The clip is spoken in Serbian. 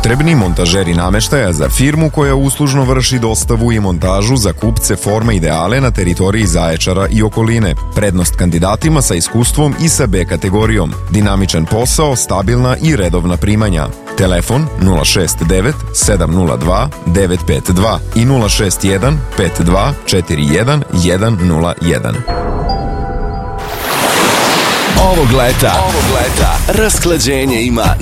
potrebni montažeri nameštaja za firmu koja uslužno vrši dostavu i montažu za kupce Forma Ideale na teritoriji Zaječara i okoline. Prednost kandidatima sa iskustvom i sa B kategorijom. Dinamičan posao, stabilna i redovna primanja. Telefon 069 702 952 i 061 52 41 101. Ovog leta rasklađenje ima